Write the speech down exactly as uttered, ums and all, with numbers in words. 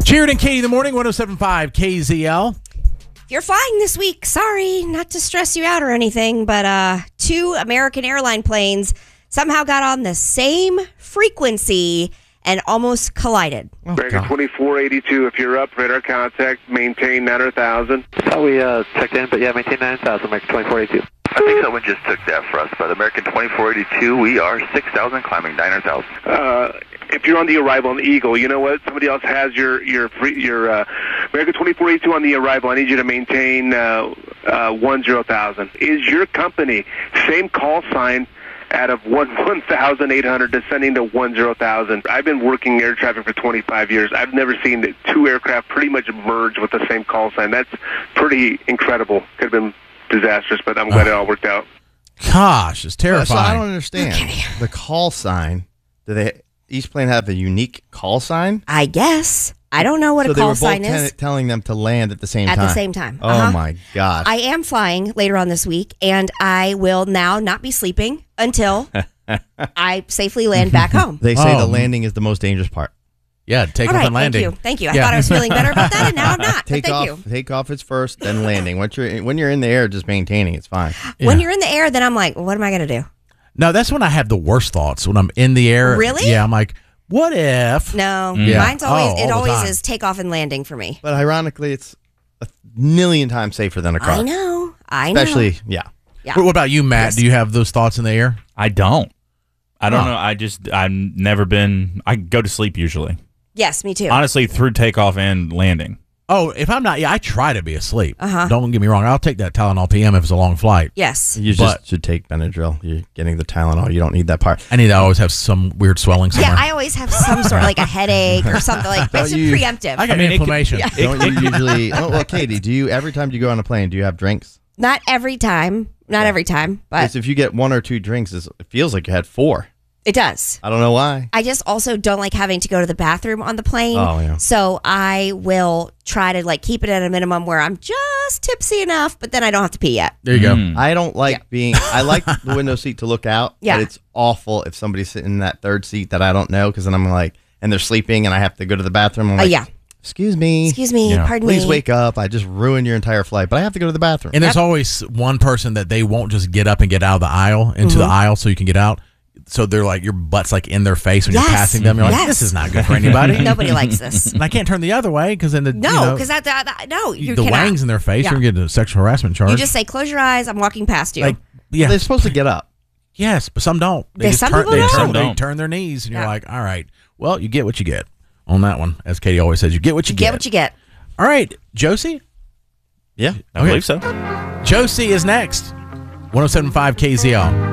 Cheered and Katie in the morning, one oh seven point five K Z L. If you're flying this week, sorry, not to stress you out or anything, but uh, two American airline planes somehow got on the same frequency and almost collided. Oh, American twenty-four eighty-two, if you're up, radar contact, maintain nine hundred thousand. That's how we uh, checked in, but yeah, maintain nine hundred thousand, American twenty-four eighty-two. I think someone just took that for us, but American twenty-four eighty-two, we are six thousand, climbing nine hundred thousand. Uh, if you're on the arrival on the Eagle, you know what? Somebody else has your your free, your uh, American twenty-four eighty-two on the arrival. I need you to maintain uh, uh, one zero thousand. Is your company same call sign out of one one thousand eight hundred descending to one zero thousand? I've been working air traffic for twenty-five years. I've never seen the two aircraft pretty much merge with the same call sign. That's pretty incredible. Could have been disastrous, but I'm glad it all worked out. Gosh, it's terrifying. So I don't understand. Okay. The call sign. Do they each plane have a unique call sign? I guess. I don't know what so a call they were both sign ten- is. telling them to land at the same At time. the same time. Oh Uh-huh. my gosh. I am flying later on this week, and I will now not be sleeping until I safely land back home. They say Oh. the landing is the most dangerous part. Yeah, take All off right, and landing. thank you. Thank you. I Yeah. thought I was feeling better about that, and now I'm not. Take but thank off. you. Take off is first, then landing. Once you're when you're in the air, just maintaining. It's fine. When Yeah. you're in the air, then I'm like, what am I going to do? No, that's when I have the worst thoughts. When I'm in the air. Really? Yeah, I'm like, what if? No, Yeah. mine's always Oh, all it the always time. is take off and landing for me. But ironically, it's a million times safer than a car. I know, I know. Especially, yeah. Yeah. What what about you, Matt? Yes. Do you have those thoughts in the air? I don't. I don't Huh. know. I just, I've never been, I go to sleep usually. Yes, me too. Honestly, through takeoff and landing. Oh, if I'm not, yeah, I try to be asleep. Uh-huh. Don't get me wrong. I'll take that Tylenol P M if it's a long flight. Yes. You But- just should take Benadryl. You're getting the Tylenol. You don't need that part. I need to always have some weird swelling somewhere. Yeah, I always have some sort of like a headache or something like that's Don't just you- preemptive. I got I mean, it could- inflammation. yeah. Don't you usually? Oh, well, Katie, do you every time you go on a plane, do you have drinks? Not every time. Not every time, but Because if you get one or two drinks, it's- it feels like you had four. it does. I don't know why. I just also don't like having to go to the bathroom on the plane. Oh, yeah. So I will try to like keep it at a minimum where I'm just tipsy enough, but then I don't have to pee yet. There you go. Mm. I don't like Yeah. being. I like the window seat to look out. Yeah. But it's awful if somebody's sitting in that third seat that I don't know because then I'm like, and they're sleeping and I have to go to the bathroom. I'm Oh like, yeah. Excuse me. Excuse me. Yeah. Pardon Please me. wake up. I just ruined your entire flight, but I have to go to the bathroom. And there's always one person that they won't just get up and get out of the aisle into the Mm-hmm. aisle so you can get out. So they're like, your butt's like in their face when Yes. you're passing them. You're like, Yes. this is not good for anybody. Nobody likes this. And I can't turn the other way because then the, you No, know, because that, that, that no, you the cannot. wang's in their face. Yeah. You're going to get a sexual harassment charge. You just say, close your eyes. I'm walking past you. like, yeah. They're supposed to get up. Yes, but some don't. They Yeah, just some turn, people they don't. Turn, Some they don't. turn their knees, and you're Yeah. like, all right, well, you get what you get on that one. As Katie always says, you get what you you get. get what you get. All right, Josie? Yeah. I Okay. believe so. Josie is next. one oh seven point five K Z L.